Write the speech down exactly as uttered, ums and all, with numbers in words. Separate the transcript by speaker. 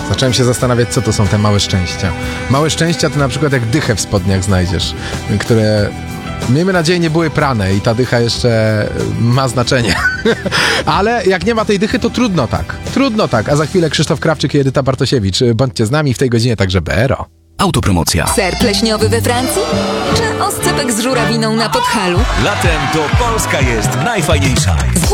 Speaker 1: Zacząłem się zastanawiać, co to są te małe szczęścia. Małe szczęścia to na przykład jak dychę w spodniach znajdziesz, które... Miejmy nadzieję, nie były prane i ta dycha jeszcze ma znaczenie. Ale jak nie ma tej dychy, to trudno tak. Trudno tak. A za chwilę Krzysztof Krawczyk i Edyta Bartosiewicz. Bądźcie z nami w tej godzinie także B R O.
Speaker 2: Autopromocja.
Speaker 3: Ser pleśniowy we Francji? Czy oscypek z żurawiną na Podhalu?
Speaker 2: Latem to Polska jest najfajniejsza.